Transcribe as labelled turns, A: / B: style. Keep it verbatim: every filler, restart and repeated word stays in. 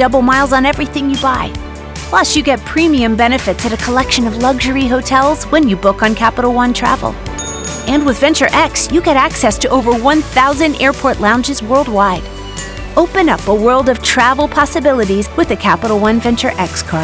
A: double miles on everything you buy. Plus, you get premium benefits at a collection of luxury hotels when you book on Capital One Travel. And with Venture X, you get access to over one thousand airport lounges worldwide. Open up a world of travel possibilities with the Capital One Venture X card.